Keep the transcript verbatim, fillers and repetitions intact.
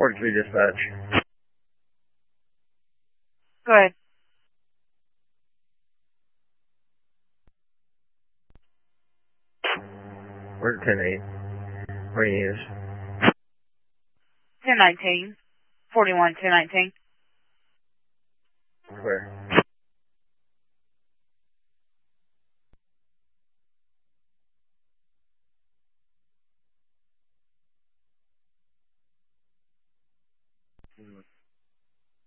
forty-three dispatch. Go ahead. We're ten eight. Where you use? ten nineteen. forty-one ten nineteen. Where?